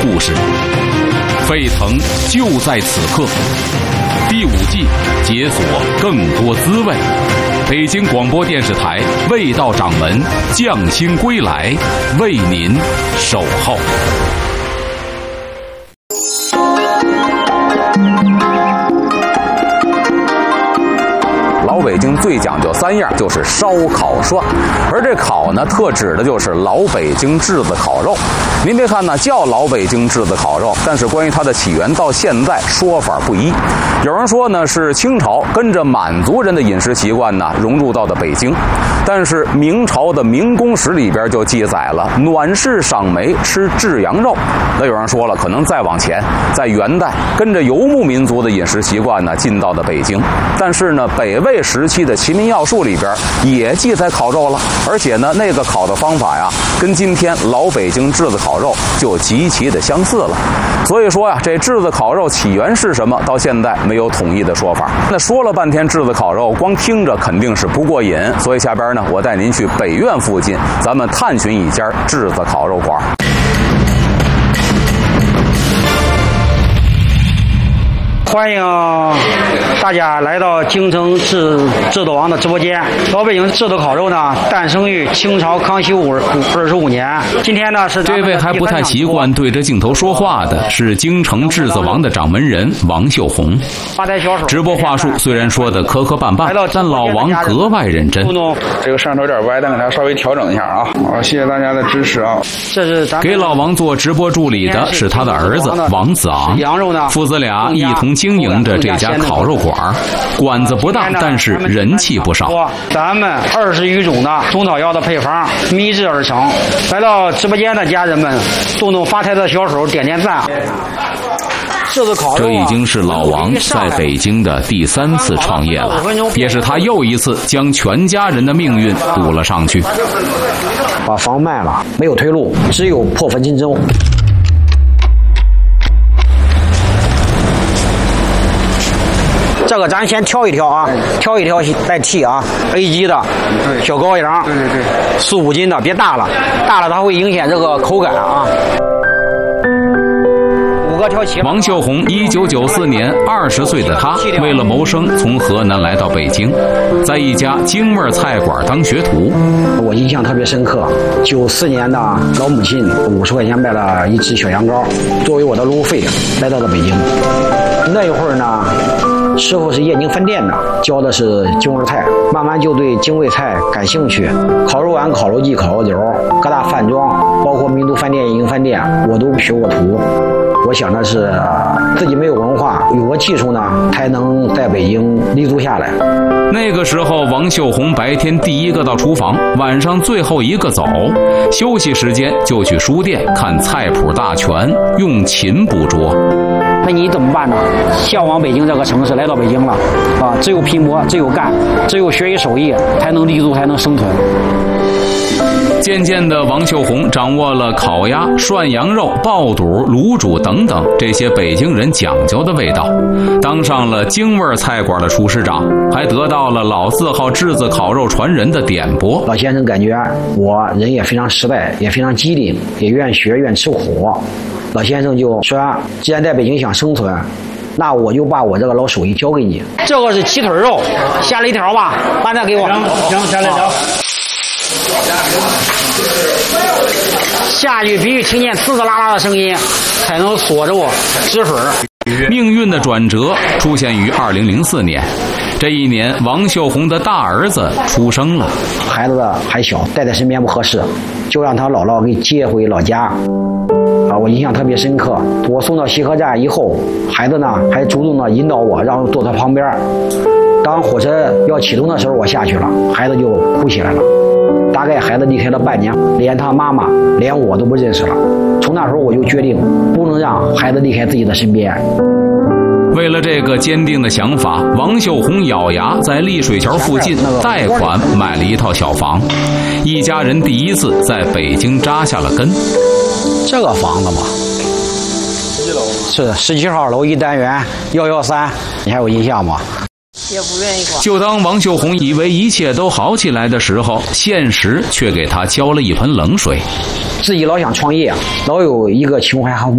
故事，沸腾就在此刻。第5季解锁更多滋味。北京广播电视台味道掌门匠心归来，为您守候。老北京最讲究3样，就是烧烤涮，而这烤呢，特指的就是老北京炙子烤肉。您别看呢叫老北京炙子烤肉，但是关于它的起源到现在说法不一。有人说呢是清朝跟着满族人的饮食习惯呢融入到的北京，但是明朝的明宫史里边就记载了暖室赏梅吃炙羊肉。那有人说了，可能再往前，在元代跟着游牧民族的饮食习惯呢进到的北京，但是呢北魏时期的《齐民要术》里边也记载烤肉了，而且呢那个烤的方法呀跟今天老北京炙子烤肉就极其的相似了。所以说呀，这炙子烤肉起源是什么，到现在没有统一的说法。那说了半天炙子烤肉，光听着肯定是不过瘾，所以下边呢我带您去北苑附近，咱们探寻一家炙子烤肉馆。 欢迎大家来到京城炙子王的直播间。老北京炙子烤肉呢，诞生于清朝康熙25年。今天呢是这位还不太习惯对着镜头说话的是京城炙子王的掌门人王秀红。直播话术虽然说的磕磕绊绊，但老王格外认真。 这个摄像头有点歪，但给它稍微调整一下啊。好，谢谢大家的支持啊。 这是咱给老王做直播助理的是他的儿子王子昂，父子俩一同经营着这家烤肉馆，馆子不大，但是人气不少。 咱们20余种的中草药的配方秘制而成。来到直播间的家人们，动动发财的小手，点点赞。 这已经是老王在北京的第3次创业了，也是他又一次将全家人的命运赌了上去。 把房卖了，没有退路，只有破釜沉舟。这个咱先挑一挑啊，挑一挑带屉啊 ，A 级的小羔羊，4、5斤的，别大了，大了它会影响这个口感啊。 王秀红1994年20岁的他，为了谋生，从河南来到北京，在一家京味菜馆当学徒。 我印象特别深刻，94年的老母亲50块钱买了一只小羊羔，作为我的路费来到了北京。那一会儿呢，师傅是燕京分店的，教的是京味菜，慢慢就对京味菜感兴趣。烤肉丸、烤肉季、烤肉酒，各大饭庄，包括民族饭店、燕京饭店，我都学过徒。我想的是自己没有文化，有个技术呢，才能在北京立足下来。 那个时候，王秀红白天第一个到厨房，晚上最后一个走，休息时间就去书店看菜谱大全，用勤捕捉。 那你怎么办呢？向往北京这个城市，来到北京了啊！只有拼搏，只有干，只有学习手艺，才能立足，才能生存。 渐渐的，王秀红掌握了烤鸭、涮羊肉、爆肚、卤煮等等这些北京人讲究的味道，当上了京味菜馆的厨师长，还得到了老字号炙子烤肉传人的点拨。 老先生感觉我人也非常实在，也非常机灵，也愿意学，愿意吃苦。老先生就说，既然在北京想生存，那我就把我这个老手艺交给你。这个是鸡腿肉，下了一条吧，把那给我。行，下了一条。下去必须听见滋滋啦啦的声音，才能锁着我止水。 命运的转折出现于2004年，这一年，王秀红的大儿子出生了。 孩子还小，带在身边不合适，就让他姥姥给接回老家。我印象特别深刻。我送到西河站以后，孩子呢还主动的引导我，让我坐他旁边。当火车要启动的时候，我下去了，孩子就哭起来了。大概孩子离开了半年，连他妈妈连我都不认识了。从那时候我就决定不能让孩子离开自己的身边。 为了这个坚定的想法，王秀红咬牙在丽水桥附近贷款买了一套小房，一家人第一次在北京扎下了根。 这个房子嘛，是17号楼1单元113，你还有印象吗？ 也不愿意管。 就当王秀红以为一切都好起来的时候，现实却给他浇了一盆冷水。 自己老想创业，老有一个情怀和